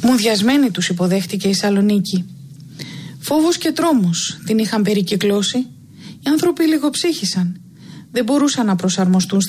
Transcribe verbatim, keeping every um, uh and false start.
Μουδιασμένη τους υποδέχτηκε η Σαλονίκη. Φόβος και τρόμος την είχαν περικυκλώσει. Οι άνθρωποι λιγοψύχησαν. Δεν μπορούσαν να προσαρμοστούν